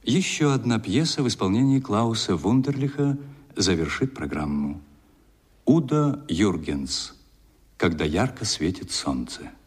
Еще одна пьеса в исполнении Клауса Вундерлиха завершит программу. Уда Юргенс «Когда ярко светит солнце».